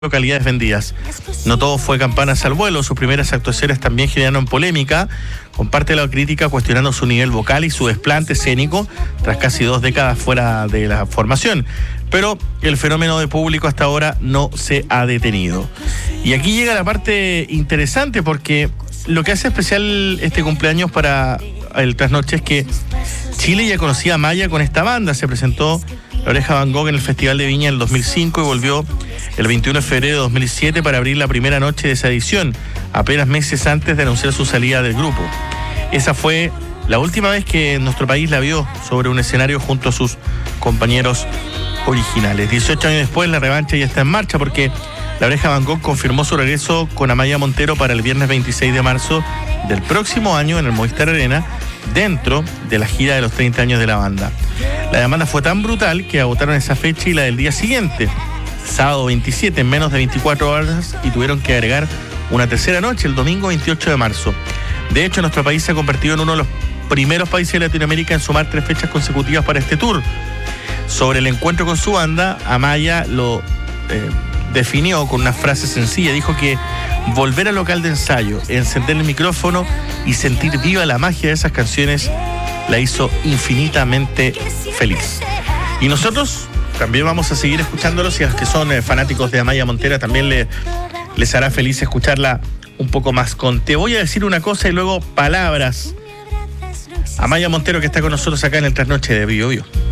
localidades vendidas. No todo fue campanas al vuelo, sus primeras actuaciones también generaron polémica, con parte de la crítica cuestionando su nivel vocal y su desplante escénico tras casi 2 décadas fuera de la formación. Pero el fenómeno de público hasta ahora no se ha detenido. Y aquí llega la parte interesante, porque lo que hace especial este cumpleaños para el Trasnoche es que Chile ya conocía a Maya con esta banda. Se presentó La Oreja Van Gogh en el Festival de Viña en el 2005 y volvió el 21 de febrero de 2007 para abrir la primera noche de esa edición, apenas meses antes de anunciar su salida del grupo. Esa fue la última vez que nuestro país la vio sobre un escenario junto a sus compañeros originales. 18 años después, la revancha ya está en marcha, porque La Oreja Van Gogh confirmó su regreso con Amaya Montero para el viernes 26 de marzo del próximo año en el Movistar Arena, dentro de la gira de los 30 años de la banda. La demanda fue tan brutal que agotaron esa fecha y la del día siguiente, sábado 27, en menos de 24 horas, y tuvieron que agregar una tercera noche, el domingo 28 de marzo. De hecho, nuestro país se ha convertido en uno de los primeros países de Latinoamérica en sumar 3 fechas consecutivas para este tour. Sobre el encuentro con su banda, Amaya lo definió con una frase sencilla. Dijo que volver al local de ensayo, encender el micrófono y sentir viva la magia de esas canciones la hizo infinitamente feliz. Y nosotros también vamos a seguir escuchándolos, y a los que son fanáticos de Amaya Montero también les hará feliz escucharla un poco más con Te voy a decir una cosa y luego palabras. Amaya Montero, que está con nosotros acá en el Trasnoche de Bio Bio.